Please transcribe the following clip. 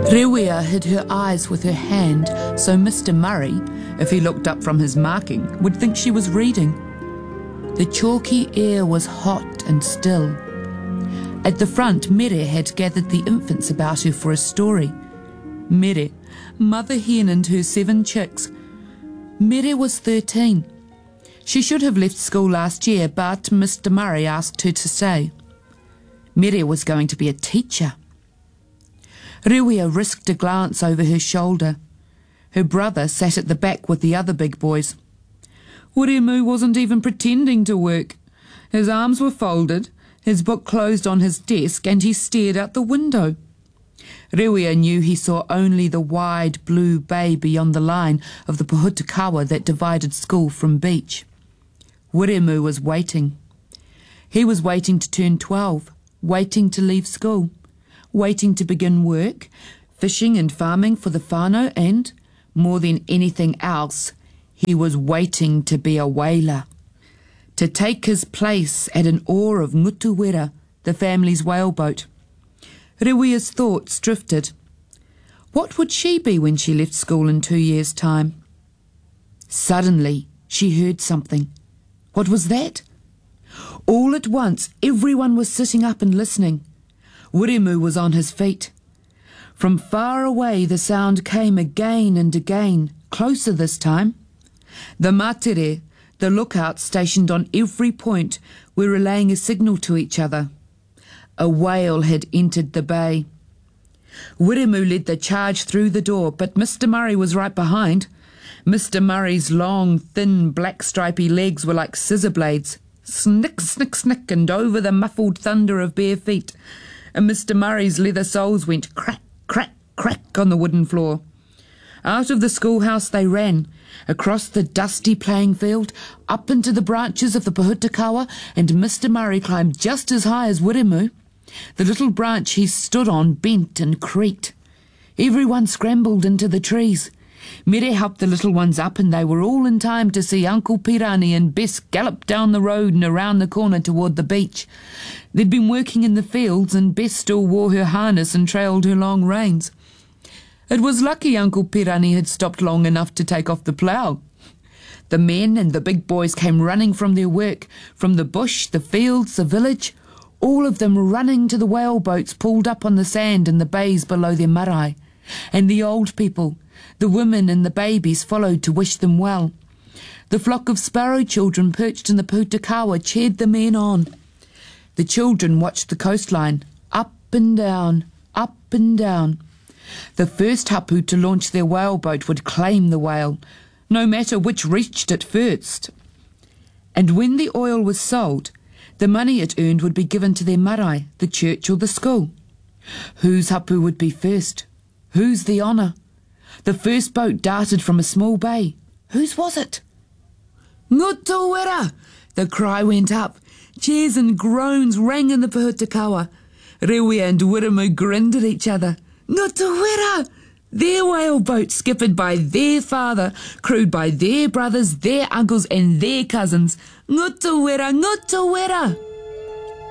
Rewea hid her eyes with her hand so Mr. Murray, if he looked up from his marking, would think she was reading. The chalky air was hot and still. At the front, Mere had gathered the infants about her for a story. Mere, mother hen and her 7 chicks. Mere was 13. She should have left school last year, but Mr. Murray asked her to stay. Mere was going to be a teacher. Rewea risked a glance over her shoulder. Her brother sat at the back with the other big boys. Wiremu wasn't even pretending to work. His arms were folded, his book closed on his desk, and he stared out the window. Rewea knew he saw only the wide blue bay beyond the line of the Pohutukawa that divided school from beach. Wiremu was waiting. He was waiting to turn 12, waiting to leave school, waiting to begin work, fishing and farming for the whānau, and, more than anything else, he was waiting to be a whaler, to take his place at an oar of Ngutuwera, the family's whaleboat. Rewea's thoughts drifted. What would she be when she left school in 2 years' time? Suddenly, she heard something. What was that? All at once, everyone was sitting up and listening. Wiremu was on his feet. From far away the sound came again and again, closer this time. The matere, the lookouts stationed on every point, were relaying a signal to each other. A whale had entered the bay. Wiremu led the charge through the door, but Mr. Murray was right behind. Mr. Murray's long, thin, black stripy legs were like scissor blades. Snick, snick, snick, and over the muffled thunder of bare feet. And Mr. Murray's leather soles went crack, crack, crack on the wooden floor. Out of the schoolhouse they ran, across the dusty playing field, up into the branches of the Pohutukawa, and Mr. Murray climbed just as high as Wiremu. The little branch he stood on bent and creaked. Everyone scrambled into the trees. Mere helped the little ones up, and they were all in time to see Uncle Pirani and Bess gallop down the road and around the corner toward the beach. They'd been working in the fields, and Bess still wore her harness and trailed her long reins. It was lucky Uncle Pirani had stopped long enough to take off the plough. The men and the big boys came running from their work, from the bush, the fields, the village, all of them running to the whaleboats pulled up on the sand in the bays below their marae. And the old people, the women and the babies followed to wish them well. The flock of sparrow children perched in the Pohutukawa cheered the men on. The children watched the coastline, up and down, up and down. The first hapu to launch their whaleboat would claim the whale, no matter which reached it first. And when the oil was sold, the money it earned would be given to their marae, the church or the school. Whose hapu would be first? Whose the honour? The first boat darted from a small bay. Whose was it? Ngutuwera! The cry went up. Cheers and groans rang in the Pohutukawa. Rewea and Wiremu grinned at each other. Ngutuwera! Their whaleboat, skippered by their father, crewed by their brothers, their uncles and their cousins. Ngutuwera! Ngutuwera!